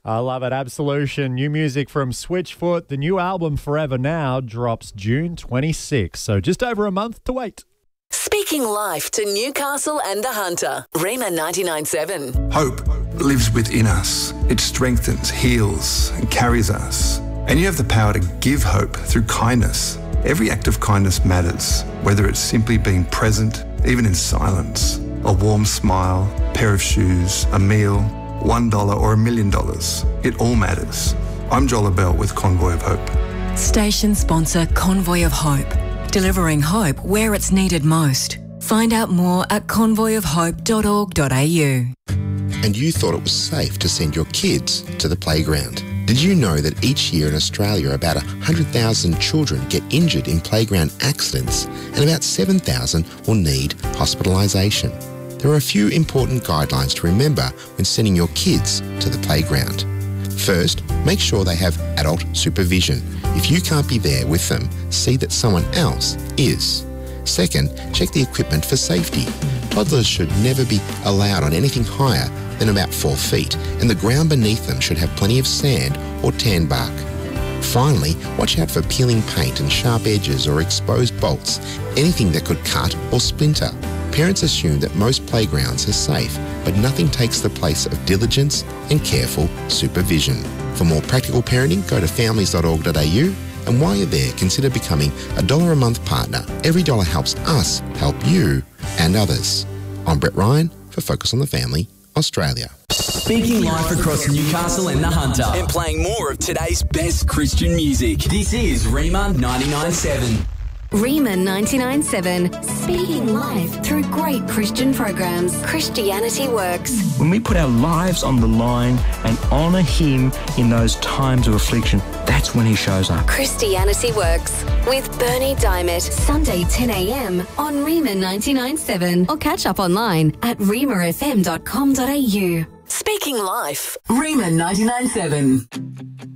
I love it. Absolution. New music from Switchfoot. The new album Forever Now drops June 26. So just over a month to wait. Speaking life to Newcastle and the Hunter. Rima 99.7. Hope lives within us. It strengthens, heals, and carries us. And you have the power to give hope through kindness. Every act of kindness matters, whether it's simply being present, even in silence, a warm smile, pair of shoes, a meal, $1 or $1 million. It all matters. I'm Joel Abell with Convoy of Hope. Station sponsor Convoy of Hope. Delivering hope where it's needed most. Find out more at convoyofhope.org.au. And you thought it was safe to send your kids to the playground. Did you know that each year in Australia about 100,000 children get injured in playground accidents and about 7,000 will need hospitalisation? There are a few important guidelines to remember when sending your kids to the playground. First, make sure they have adult supervision. If you can't be there with them, see that someone else is. Second, check the equipment for safety. Toddlers should never be allowed on anything higher than about 4 feet, and the ground beneath them should have plenty of sand or tan bark. Finally, watch out for peeling paint and sharp edges or exposed bolts, anything that could cut or splinter. Parents assume that most playgrounds are safe, but nothing takes the place of diligence and careful supervision. For more practical parenting, go to families.org.au, and while you're there, consider becoming a $1 a month partner. Every dollar helps us help you and others. I'm Brett Ryan for Focus on the Family, Australia. Speaking live across Newcastle and the Hunter and playing more of today's best Christian music. This is Rima 99.7. Rima 99.7, speaking live through great Christian programs. Christianity Works. When we put our lives on the line and honour Him in those times of affliction, that's when He shows up. Christianity Works with Bernie Diamond, Sunday 10 a.m. on Rima 99.7 or catch up online at rimafm.com.au. Speaking life. Rima 99.7.